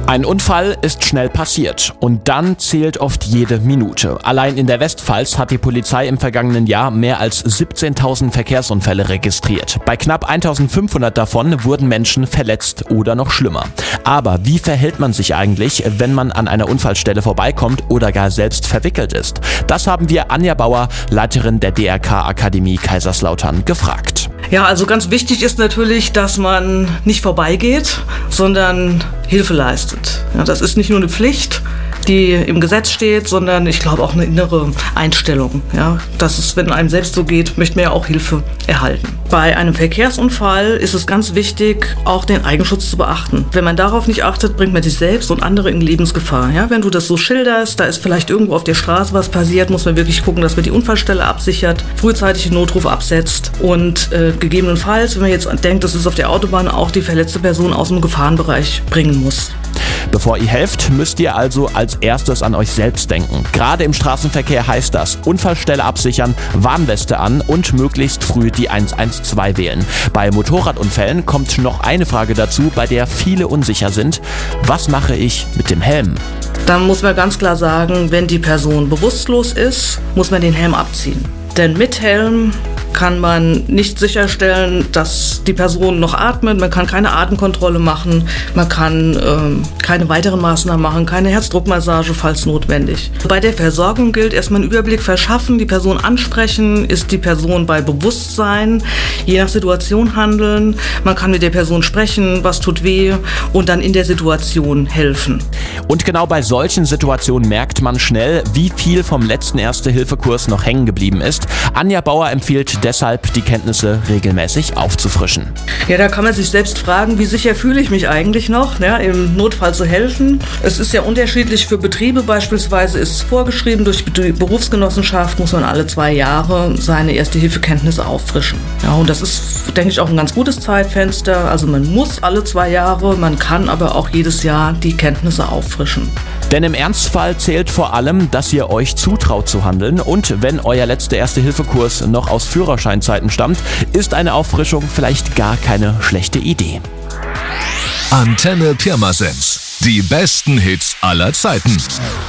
Ein Unfall ist schnell passiert und dann zählt oft jede Minute. Allein in der Westpfalz hat die Polizei im vergangenen Jahr mehr als 17.000 Verkehrsunfälle registriert. Bei knapp 1.500 davon wurden Menschen verletzt oder noch schlimmer. Aber wie verhält man sich eigentlich, wenn man an einer Unfallstelle vorbeikommt oder gar selbst verwickelt ist? Das haben wir Anja Bauer, Leiterin der DRK-Akademie Kaiserslautern, gefragt. Ja, also ganz wichtig ist natürlich, dass man nicht vorbeigeht, sondern Hilfe leistet. Ja, das ist nicht nur eine Pflicht, die im Gesetz steht, sondern ich glaube auch eine innere Einstellung. Ja, dass es, wenn einem selbst so geht, möchte man ja auch Hilfe erhalten. Bei einem Verkehrsunfall ist es ganz wichtig, auch den Eigenschutz zu beachten. Wenn man darauf nicht achtet, bringt man sich selbst und andere in Lebensgefahr. Ja, wenn du das so schilderst, da ist vielleicht irgendwo auf der Straße was passiert, muss man wirklich gucken, dass man die Unfallstelle absichert, frühzeitig den Notruf absetzt und gegebenenfalls, wenn man jetzt denkt, das ist auf der Autobahn, auch die verletzte Person aus dem Gefahrenbereich bringen muss. Bevor ihr helft, müsst ihr also als erstes an euch selbst denken. Gerade im Straßenverkehr heißt das: Unfallstelle absichern, Warnweste an und möglichst früh die 112 wählen. Bei Motorradunfällen kommt noch eine Frage dazu, bei der viele unsicher sind: Was mache ich mit dem Helm? Dann muss man ganz klar sagen, wenn die Person bewusstlos ist, muss man den Helm abziehen. Denn mit Helm kann man nicht sicherstellen, dass die Person noch atmet. Man kann keine Atemkontrolle machen. Man kann keine weiteren Maßnahmen machen, keine Herzdruckmassage, falls notwendig. Bei der Versorgung gilt erstmal einen Überblick verschaffen, die Person ansprechen, ist die Person bei Bewusstsein, je nach Situation handeln. Man kann mit der Person sprechen, was tut weh und dann in der Situation helfen. Und genau bei solchen Situationen merkt man schnell, wie viel vom letzten Erste-Hilfe-Kurs noch hängen geblieben ist. Anja Bauer empfiehlt deshalb, die Kenntnisse regelmäßig aufzufrischen. Ja, da kann man sich selbst fragen, wie sicher fühle ich mich eigentlich noch, ja, im Notfall zu helfen. Es ist ja unterschiedlich für Betriebe. Beispielsweise ist es vorgeschrieben, durch die Berufsgenossenschaft muss man alle 2 Jahre seine Erste-Hilfe-Kenntnisse auffrischen. Ja, und das ist, denke ich, auch ein ganz gutes Zeitfenster. Also man muss alle 2 Jahre, man kann aber auch jedes Jahr die Kenntnisse auffrischen. Denn im Ernstfall zählt vor allem, dass ihr euch zutraut zu handeln, und wenn euer letzter Erste-Hilfe-Kurs noch aus Führerscheinzeiten stammt, ist eine Auffrischung vielleicht gar keine schlechte Idee. Antenne Pirmasens. Die besten Hits aller Zeiten.